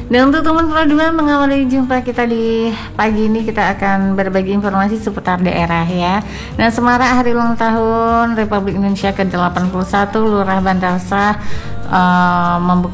Dan untuk teman Produmen, mengawali jumpa kita di pagi ini, kita akan berbagi informasi seputar daerah ya. Dan semarak hari ulang tahun Republik Indonesia ke-81, Lurah Bandarsa membuka